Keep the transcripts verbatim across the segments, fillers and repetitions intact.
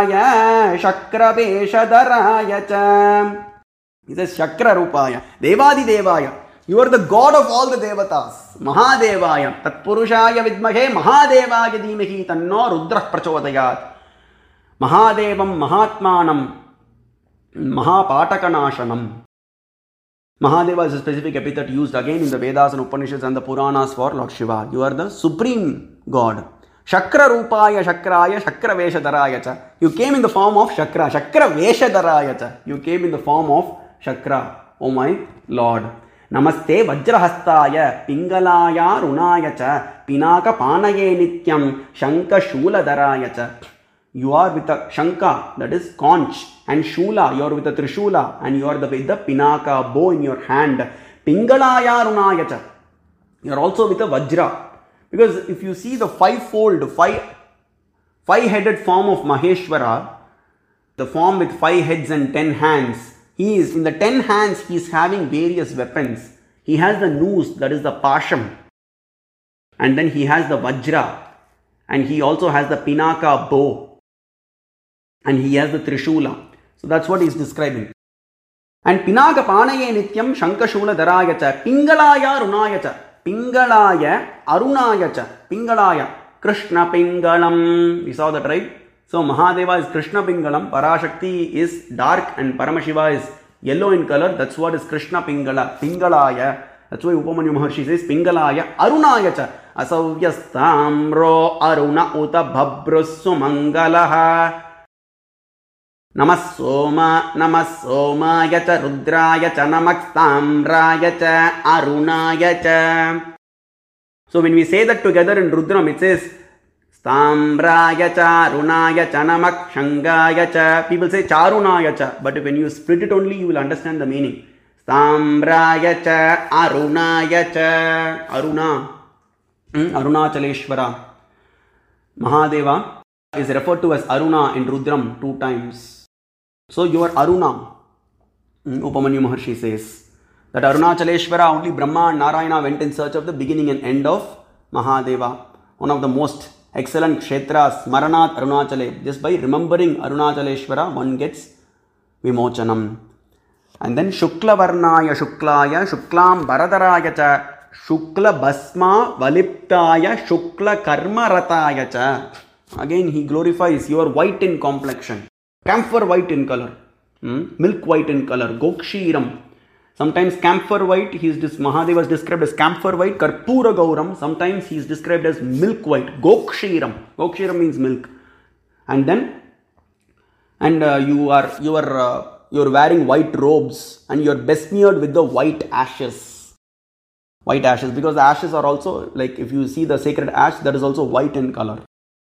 Shakra Veshadharaya cha. He says Shakra Rupaya, Devadi Devaya. You are the God of all the Devatas. Mahadevaya, Tat Purushaya Vidmahe, Mahadevaya Dhimahi, Tanno Rudrah Prachodayat. Mahadevam Mahatmanam, Mahapatakanashanam. Mahadeva is a specific epithet used again in the Vedas and Upanishads and the Puranas for Lord Shiva. You are the supreme God. Shakra Rupaya Shakraya Shakra Veshadharaya cha. You came in the form of Shakra. Shakra Veshadharaya cha. You came in the form of Shakra. Oh my Lord. Namaste Vajrahastaya Pingalaya Runaya cha. Pinaka Panaye Nityam Shanka Shuladharaya cha. You are with a Shanka, that is conch, and Shula, you are with a Trishula, and you are the, with the Pinaka, bow in your hand. Pingalaya Runaya cha. You are also with a Vajra. Because if you see the five-fold, five, five-headed form of Maheshwara, the form with five heads and ten hands, he is, in the ten hands, he is having various weapons. He has the noose, that is the Pasham. And then he has the Vajra. And he also has the Pinaka bow. And he has the Trishula. So that's what he is describing. And Pinaka Panaye Nityam Shankashula Dharaya cha. Pingalaya Runaya cha. Pingalaya Arunaya cha. Pingalaya. Krishna Pingalam. We saw that, right? So Mahadeva is Krishna Pingalam. Parashakti is dark and Paramashiva is yellow in color. That's what is Krishna Pingala. Pingalaya. That's why Upamanyu Maharshi says Pingalaya Arunaya cha. Asavyastamro Aruna Uta Bhabrusu Mangalaha. Namasoma Namasoma Yacha Rudraya cha Namakstamraya cha Arunaya cha. So when we say that together in Rudram, it says Stamraya cha Arunaya cha Namakshangaya cha. People say Charunaya cha, but when you split it only, you will understand the meaning. Stamraya cha Arunaya cha. Aruna. Hmm? Arunachaleshwara. Mahadeva is referred to as Aruna in Rudram two times. So you are Aruna. Hmm? Upamanyu Maharshi says that Arunachaleshwara, only Brahma and Narayana went in search of the beginning and end of Mahadeva. One of the most excellent kshetras, Maranat Arunachale. Just by remembering Arunachaleshwara, one gets Vimochanam. And then Shukla Varnaya Shuklaya Shuklam Bharadharaya cha. Shukla Basma Valiptaya Shukla Karma Rataya cha. Again he glorifies, you are white in complexion. Camphor white in color. Hmm? Milk white in color. Gokshiram. Sometimes camphor white, he is this Mahadeva is described as camphor white. Karpura Gauram. Sometimes he is described as milk white. Gokshiram. Gokshiram means milk. And then, and uh, you are, you are, uh, you are wearing white robes and you are besmeared with the white ashes. White ashes, because the ashes are also, like if you see the sacred ash, that is also white in color.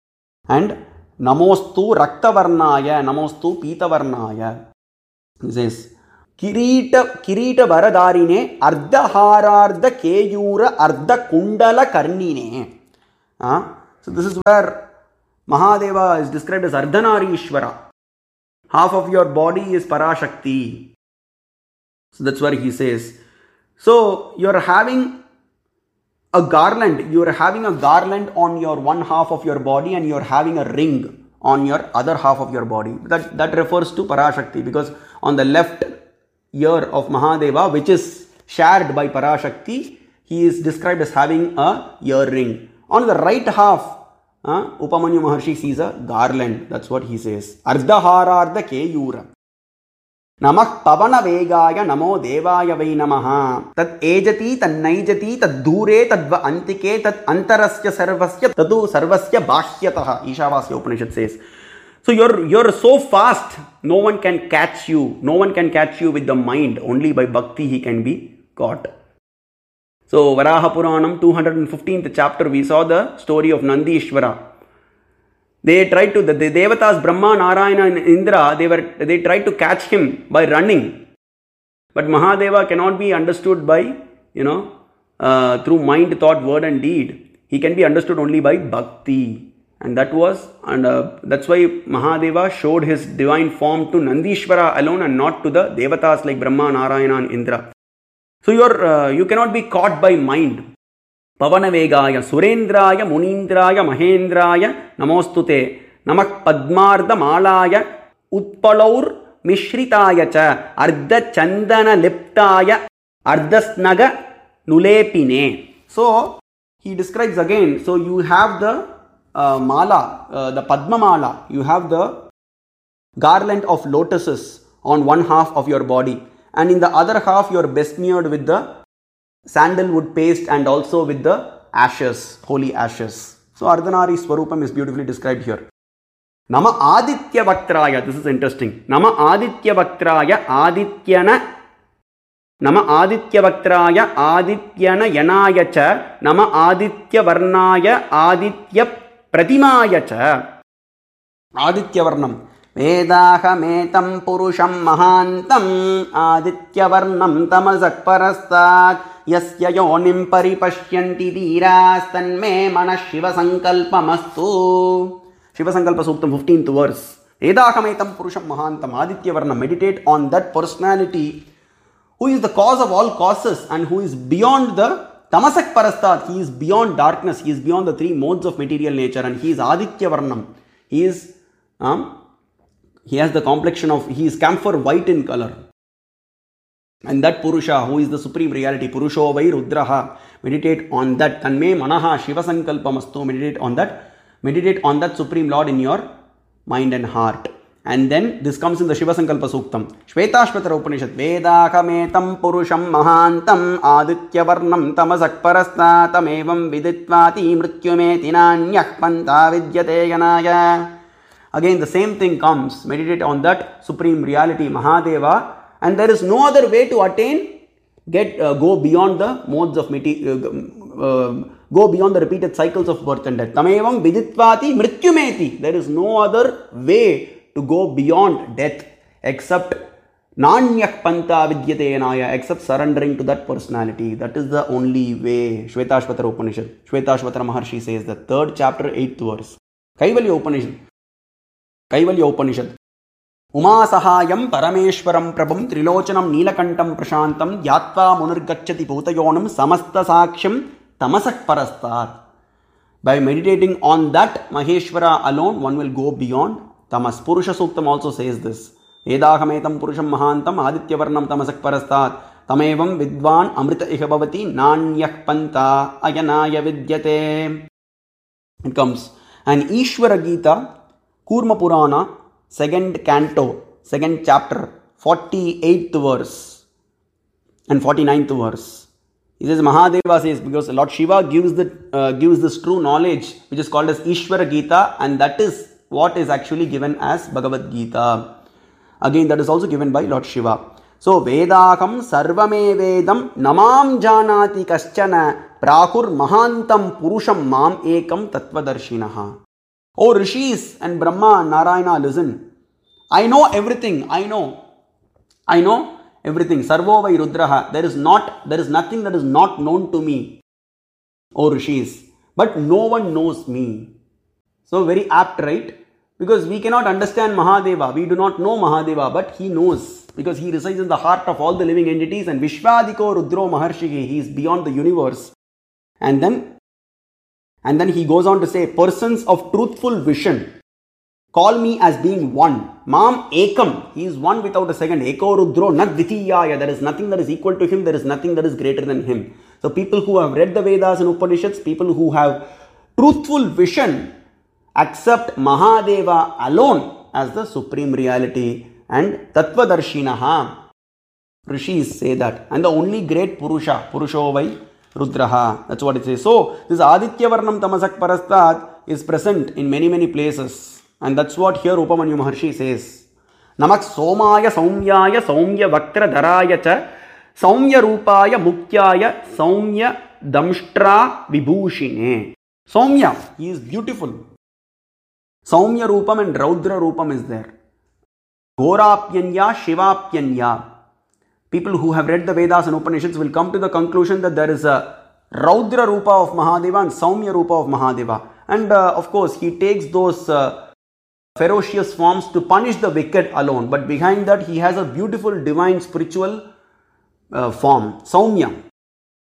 And Namostu Raktavarnaya, Namostu Pitavarnaya. He says, Kirita, Kirita Varadarine, Ardha Harardha Keyura, Ardha Kundala Karnine. Uh, so this is where Mahadeva is described as Ardhanarishwara. Half of your body is Parashakti. So that's where he says. So you are having a garland, you are having a garland on your one half of your body and you are having a ring on your other half of your body. That, that refers to Parashakti, because on the left ear of Mahadeva, which is shared by Parashakti, he is described as having a earring. On the right half, uh, Upamanyu Maharshi sees a garland. That's what he says. Ardhaharardha Keyura. Namah Pavana Vegaya Namo Devaya Vai Namaha. Tat Ejati, Tad Naijati, Tad Dure, Tadva Antike, Tad Antarasya Sarvasya, Tadu Sarvasya Bhashyataha. Ishavasya Upanishad says. So you're, you're so fast, no one can catch you. No one can catch you with the mind. Only by bhakti he can be caught. So Varaha Puranam, two hundred fifteenth chapter, we saw the story of Nandishvara. They tried to, the, the Devatas, Brahma, Narayana and Indra, they were, they tried to catch him by running. But Mahadeva cannot be understood by, you know, uh, through mind, thought, word and deed. He can be understood only by bhakti. And that was, and uh, that's why Mahadeva showed his divine form to Nandishvara alone and not to the Devatas like Brahma, Narayana and Indra. So you are, uh, you cannot be caught by mind. Pavana Vegaya, Surendraya, Munindraya, Mahendraya, Namostute. Namak Padmarda Malaya Utpalaur Mishritaaya cha Ardha Chandana Liptaya Ardhasnaga Nulepine. So he describes again, so you have the uh, mala, uh, the Padma Mala, you have the garland of lotuses on one half of your body, and in the other half you are besmeared with the sandalwood paste and also with the ashes, holy ashes. So Ardhanari Swarupam is beautifully described here. Nama Aditya Vaktraya, this is interesting. Nama Aditya Vaktraya Adityana Nama Aditya Vaktraya Adityana Yanaya cha Nama Aditya Varnaya Aditya Pratimaya cha. Aditya Varnam Vedahametam Purusham Mahantam Aditya Varnam Tamasak Parastat Yasya Yonim Paripashyanti Dhiras Tanme Manas Shiva Sankalpamastu. Shiva Sankalpa Suktam, fifteenth verse. Vedahametam Purusham Mahantam Aditya Varnam. Meditate on that personality who is the cause of all causes and who is beyond the Tamasak Parastat. He is beyond darkness. He is beyond the three modes of material nature, and he is Aditya Varnam. He is um, He has the complexion of, he is camphor white in color. And that Purusha, who is the supreme reality, Purusho Vai Rudraha, meditate on that. Tanme Manaha Shiva Sankalpamastu, meditate on that. Meditate on that Supreme Lord in your mind and heart. And then this comes in the Shiva Sankalpa Suktam. Shvetashvatara Upanishad. Vedakametam Purusham Mahantam Aditya Varnam Tamasak Parastatam Evam Viditvati Mrityumeti Nanyah Panta Vidyate Yanaya. Again, the same thing comes. Meditate on that Supreme Reality, Mahadeva, and there is no other way to attain, get, uh, go beyond the modes of material, uh, uh, go beyond the repeated cycles of birth and death. Tamevam Viditvati Mrityumeti. There is no other way to go beyond death except Nanyak Panta Vidyate Yanaya, except surrendering to that personality. That is the only way. Shvetashvatara Upanishad. Shvetashvatara Maharshi says the third chapter, eighth verse. Kaivalya Upanishad. Kaivalya Upanishad. Uma Sahayam Parameshwaram Prabham Trilochanam Neelakantam Prashantam Yatva Munirgacchati Bhutayonam Samasta Saksham Tamasak Parastat. By meditating on that Maheshwara alone, one will go beyond Tamas. Purusha Suktam also says this. Vedahametam Purusham Mahantam Aditya Varnam Tamasak Parastat Tamevam Vidvan Amrita Ihabhavati Nanyah Panta Ayanaya Vidyate. It comes. And Ishvara Gita, Kurma Purana, second canto, second chapter, forty-eighth verse and forty-ninth verse. He says, Mahadeva says, because Lord Shiva gives the uh, gives this true knowledge which is called as Ishvara Gita, and that is what is actually given as Bhagavad Gita. Again, that is also given by Lord Shiva. So, Vedakam Sarvame Vedam Namam Janati Kaschana Prakur Mahantam Purusham Mam Ekam Tattvadarshinaha. Oh Rishis and Brahma and Narayana, listen. I know everything. I know. I know everything. Sarvo Vai Rudraha. There is not, there is nothing that is not known to me. Oh Rishis. But no one knows me. So very apt, right? Because we cannot understand Mahadeva. We do not know Mahadeva, but he knows. Because he resides in the heart of all the living entities. And Vishvadiko Rudro Maharshigi. He is beyond the universe. And then And then he goes on to say, persons of truthful vision, call me as being one. Mam Ekam, he is one without a second. Eko Rudro Nad Dvitiyaya, there is nothing that is equal to him, there is nothing that is greater than him. So people who have read the Vedas and Upanishads, people who have truthful vision, accept Mahadeva alone as the supreme reality and Tattvadarshinaha. Rishis say that. And the only great Purusha, Purusho Vai Rudraha. That's what it says. So, this Aditya Varnam Tamasak Parastat is present in many, many places. And that's what here Upamanyu Maharshi says. Namak Somaya Saumyaya Saumya Vaktra Dharaya Cha Saumya Rupaya Mukyaya Saumya Damshtra Vibhushine. Saumya, he is beautiful. Saumya Rupam and Raudra Rupam is there. Gorapyanya Shivapyanya. People who have read the Vedas and Upanishads will come to the conclusion that there is a Raudra Rupa of Mahadeva and Saumya Rupa of Mahadeva. And uh, of course, he takes those uh, ferocious forms to punish the wicked alone. But behind that, he has a beautiful divine spiritual uh, form, Saumya.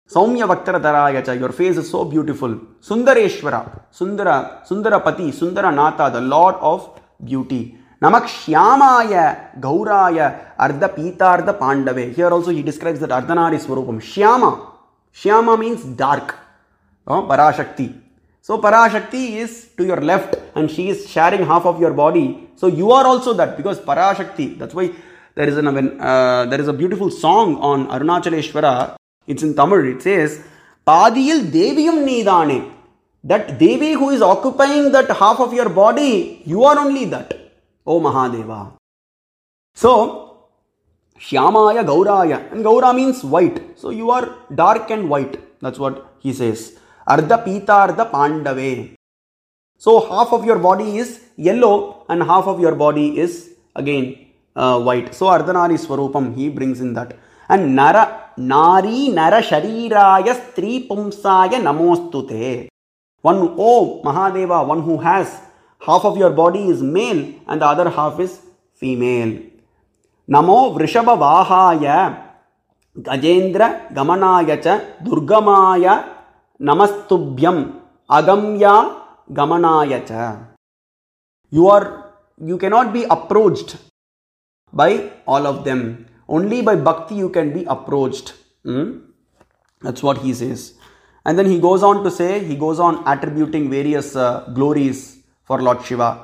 Saumya Vaktradarayacha, your face is so beautiful. Sundareshwara, Sundara, Sundarapati, Sundaranatha, the Lord of beauty. Namak Shyamaya, Gauraya, Ardha Pitartha Pandave. Here also he describes that Ardhanari Swarupam. Shyama. Shyama means dark. Oh, Parashakti. So Parashakti is to your left and she is sharing half of your body. So you are also that, because Parashakti. That's why there is, an, uh, there is a beautiful song on Arunachaleshwara. It's in Tamil. It says, Padiyil Deviyum Nidane. That Devi who is occupying that half of your body, you are only that. O Mahadeva. So, Shyamaya Gauraya. And Gaura means white. So you are dark and white. That's what he says. Ardha Pitartha Pandave. So half of your body is yellow and half of your body is again uh, white. So Ardhanari Swarupam, he brings in that. And Nara, Nari Nara Shariraya Stri Pumsaya Namostute. One, oh Mahadeva, one who has half of your body is male and the other half is female. Namo Vrishabha Vahaya Gajendra Gamanaya Cha Durgamaya Namastubhyam Agamya Gamanaya Cha. You are, you cannot be approached by all of them. Only by bhakti you can be approached. Hmm? That's what he says. And then he goes on to say, he goes on attributing various uh, glories for Lord Shiva.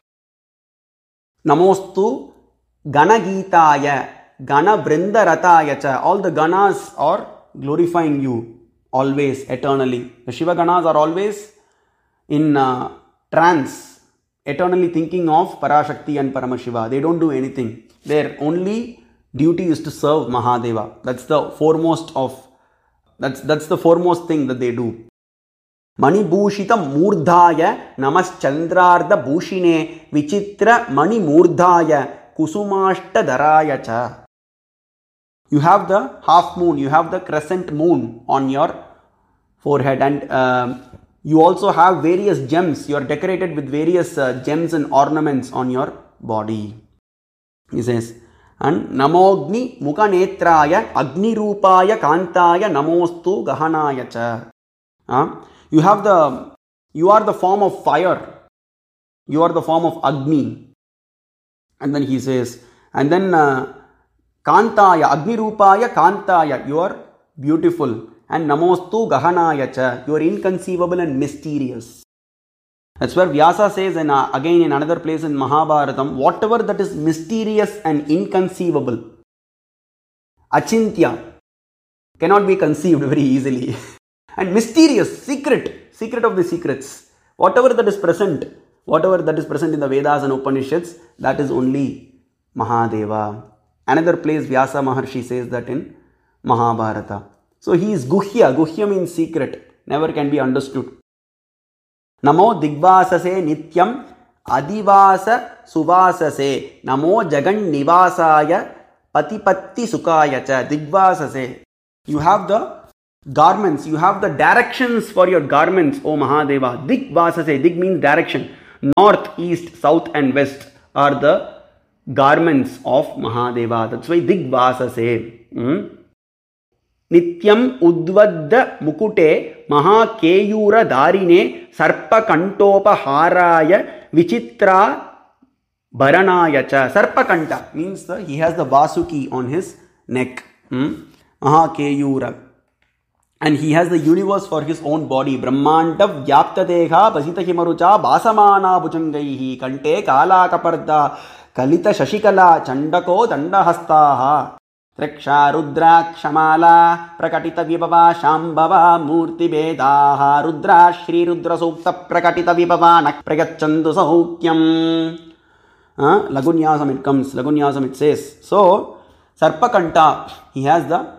Namostu Ganagitaya, Gana Vrindarataya Cha. All the Ganas are glorifying you always, eternally. The Shiva Ganas are always in uh, trance, eternally thinking of Parashakti and Paramashiva. They don't do anything. Their only duty is to serve Mahadeva. That's the foremost of, that's, that's the foremost thing that they do. Mani Bhushita Murdhaya Namas Chandrardha Bhushine Vichitra Mani Murdhaya Kusumashta Dharaya Cha. You have the half moon, you have the crescent moon on your forehead, and uh, you also have various gems. You are decorated with various uh, gems and ornaments on your body. He says, and Namogni Mukhanetraya Agni Rupaya Kantaya Namostu Gahanaya Cha. Uh, you have the, you are the form of fire. You are the form of Agni. And then he says, and then uh, Kantaya, Agni Rupaya Kantaya, you are beautiful. And Namostu Gahanaya Cha, you are inconceivable and mysterious. That's where Vyasa says, and uh, again in another place in Mahabharatam, whatever that is mysterious and inconceivable, Achintya, cannot be conceived very easily. And mysterious, secret, secret of the secrets, whatever that is present, whatever that is present in the Vedas and Upanishads, that is only Mahadeva. Another place Vyasa Maharshi says that in Mahabharata. So he is Guhya. Guhya means secret, never can be understood. Namo Digvasase Nityam Adivasa Suvasase Namo Jagan Nivasaya Patipatti Sukaya Cha. Digvasase. You have the garments, you have the directions for your garments, O Mahadeva. Digvasase. Dig means direction. North, east, south and west are the garments of Mahadeva. That's why Digvasase. Hmm? Nityam Udvadda Mukute Maha Keyura Darine Sarpa Kantopa Haraya Vichitra Bharanaya Cha. Sarpa Kanta means the, he has the Vasuki on his neck. Hmm? Maha Keyura. And he has the universe for his own body. Brahmanda Vyapta Deha Pasita Himarucha Basamana Bujangaihi Kante Kala Kaparda Kalita Shashikala Chandako Dandahastaha Triksha Rudra Kshamala Prakatita Vibhava Shambhava Murti Vedaha Rudra Shri Rudra Sukta Prakatita Vibhava Nak Pragachandu Saukyam. uh, Lagunyasam it comes, Lagunyasam it says. So Sarpakanta, he has the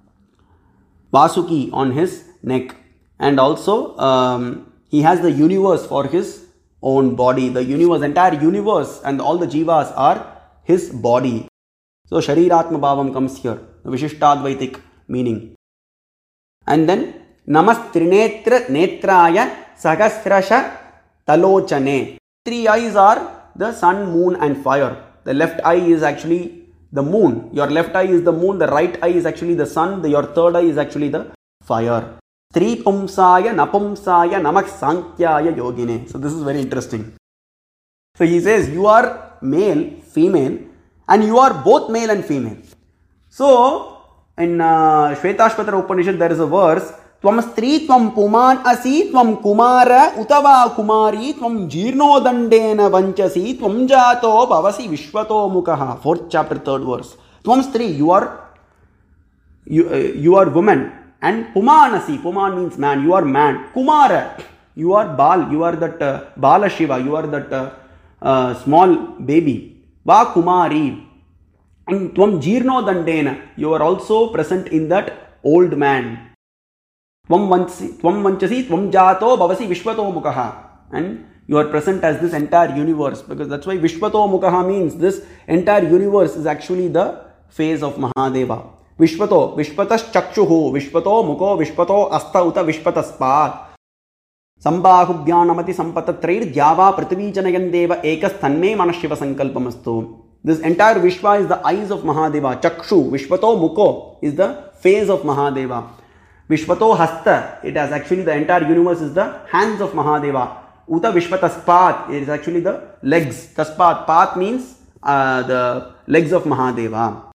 Vasuki on his neck, and also um, he has the universe for his own body. The universe, entire universe and all the jivas are his body. So Shariratma Bhavam comes here, the Vishishtadvaitik meaning. And then Namas Trinetra Netraya Sagasrasha Talochane. Three eyes are the sun, moon and fire. The left eye is actually the moon. Your left eye is the moon, the right eye is actually the sun, the, your third eye is actually the fire. Stri pumsaya napumsaya namak sankyaya yogine. So this is very interesting. So he says you are male, female, and you are both male and female. So in uh, Shvetashvatara Upanishad there is a verse, Tvam stri tvam puman asi tvam kumara utava kumari tvam jirno dandena vanchasi tvam jato bhavasi vishwato mukaha. Fourth chapter, third verse. Tvam stri, you are you, uh, you are woman, and pumanasi, puman means man, you are man. Kumara, you are Bal, you are that uh, Bala Shiva, you are that uh, uh, small baby. Va kumari. And tvam jirno dandena, you are also present in that old man. Tvam vanchasi, tvam jato bhavasi vishwato mukaha. And you are present as this entire universe, because that's why Vishwato mukaha means this entire universe is actually the face of Mahadeva. Vishwato, Vishwatas chakshuhu, Vishwato muko, Vishwato asta uta Vishwataspat. Sambahu jnanamati sampatatrair dhyava prithvijanayandeva ekas tanme manashiva sankalpamastu. This entire Vishwa is the eyes of Mahadeva. Chakshu, Vishwato muko is the face of Mahadeva. Vishwato hasta, it has actually the entire universe is the hands of Mahadeva. Uta Vishwataspat, it is actually the legs. Taspat, pat means uh, the legs of Mahadeva.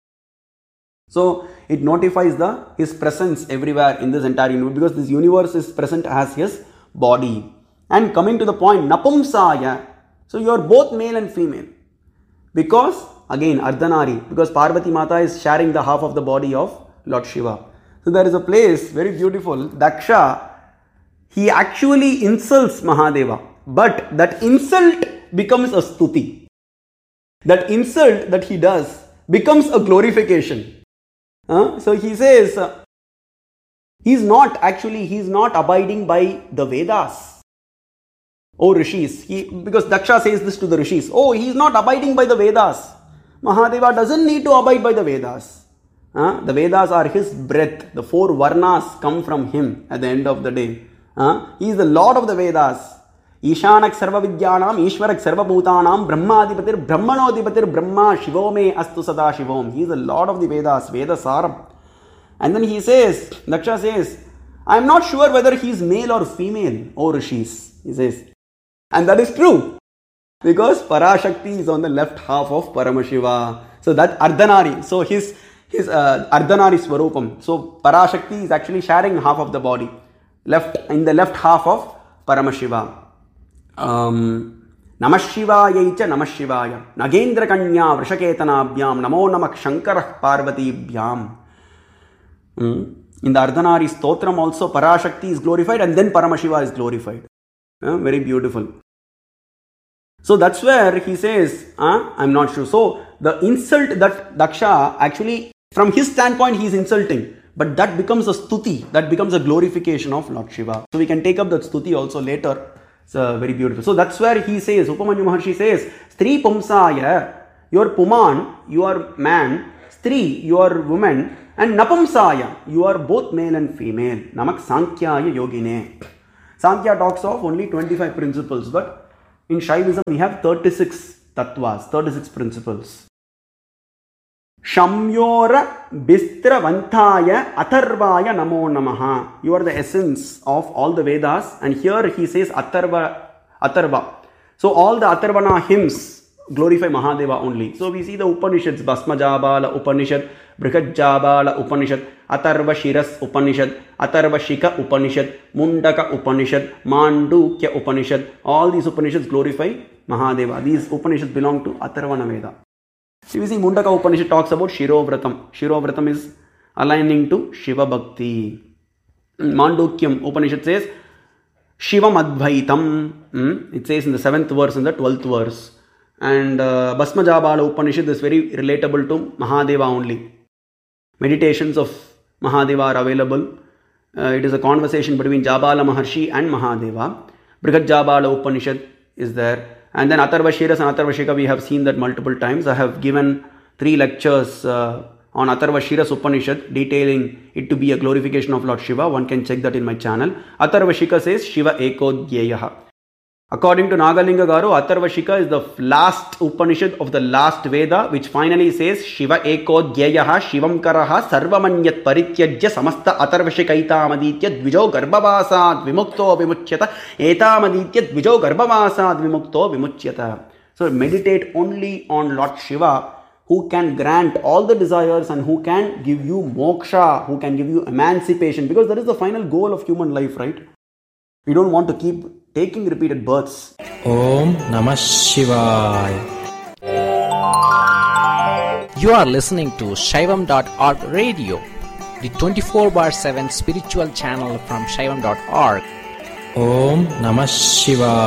So it notifies the his presence everywhere in this entire universe, because this universe is present as his body. And coming to the point, Napumsaya, so you are both male and female. Because again Ardhanari, because Parvati Mata is sharing the half of the body of Lord Shiva. So there is a place, very beautiful, Daksha, he actually insults Mahadeva, but that insult becomes a stuti. That insult that he does becomes a glorification. Uh, so he says, uh, he's not actually, he's not abiding by the Vedas. Oh Rishis, he, because Daksha says this to the Rishis, oh, he's not abiding by the Vedas. Mahadeva doesn't need to abide by the Vedas. Uh, the Vedas are his breath. The four Varnas come from him at the end of the day. Uh, he is the Lord of the Vedas. Ishanak Sarva Vidyanam, Ishwarak Sarva Bhutanam, Brahmadipatir, Brahmanodipatir, Brahma, Shivome Astu Sada Shivom. He is the Lord of the Vedas, Veda Saram. And then he says, Daksha says, I am not sure whether he is male or female, O Rishis. He says. And that is true. Because Parashakti is on the left half of Paramashiva. So that Ardhanari. So his His uh, Ardhanari Swarupam. So Parashakti is actually sharing half of the body. Left in the left half of Paramashiva. Um, Namashivayaicha Namashivaya. Nagendra Kanya Vrishaketanabyam. Namo Namak Shankarah Parvatibhyam. Mm. In the Ardhanari Stotram also Parashakti is glorified and then Paramashiva is glorified. Uh, very beautiful. So that's where he says, uh, I'm not sure. So the insult that Daksha actually, from his standpoint, he is insulting. But that becomes a stuti. That becomes a glorification of Lord Shiva. So we can take up that stuti also later. It's uh, very beautiful. So that's where he says, Upamanyu Maharshi says, Stri Pumsaya, you are Puman, you are man. Stri, you are woman. And Napumsaya, you are both male and female. Namak Sankyaya Yogine. Sankhya talks of only twenty-five principles. But in Shaivism, we have thirty-six tattvas, thirty-six principles. Shamyora Bistra Vantaya Atharvaya Namo Namaha. You are the essence of all the Vedas. And here he says Atharva, Atharva. So all the Atharvana hymns glorify Mahadeva only. So we see the Upanishads, Bhasmajabala Upanishad, Brihajabala Upanishad, Atharva Shiras Upanishad, Atharva Shika Upanishad, Mundaka Upanishad, Mandukya Upanishad. All these Upanishads glorify Mahadeva. These Upanishads belong to Atharvana Veda. So we see Mundaka Upanishad talks about Shirovratam. Shirovratam is aligning to Shiva Bhakti. Mandukyam Upanishad says Shivam Advaitam. Hmm? It says in the seventh verse and the twelfth verse. And uh, Bhasmajabala Upanishad is very relatable to Mahadeva only. Meditations of Mahadeva are available. Uh, it is a conversation between Jabala Maharshi and Mahadeva. Brihajabala Upanishad is there. And then Atharva Shiras and Atharva Shika, we have seen that multiple times. I have given three lectures uh, on Atharva Shiras Upanishad, detailing it to be a glorification of Lord Shiva. One can check that in my channel. Atharva Shika says Shiva Eko Dhyeyaha. According to Nagalinga Garu, Atharvashika is the last Upanishad of the last Veda, which finally says Shiva Eko Dhyayaha Shivam Karaha Sarvamanyat Parityajya Samasta Atharvashikaitamadityad Dvijo Garbhavasad Vimukto Vimuchyata Etamadityad Dvijo Garbhavasad Vimukto Vimuchyata. So meditate only on Lord Shiva, who can grant all the desires and who can give you moksha, who can give you emancipation, because that is the final goal of human life, right? We don't want to keep taking repeated births. Om Namah Shivaya. You are listening to Shaivam dot org radio, the twenty-four bar seven spiritual channel from Shaivam dot org. Om Namah Shivaya.